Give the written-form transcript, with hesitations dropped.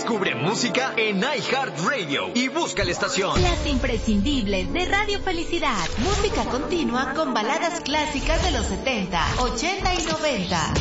Descubre música en iHeartRadio y busca la estación. Las imprescindibles de Radio Felicidad. Música continua con baladas clásicas de los 70, 80 y 90.